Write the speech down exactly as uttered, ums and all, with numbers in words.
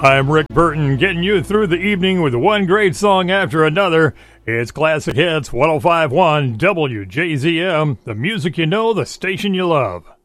I'm Rick Burton, getting you through the evening with one great song after another. It's Classic Hits one oh five point one W J Z M, the music you know, the station you love.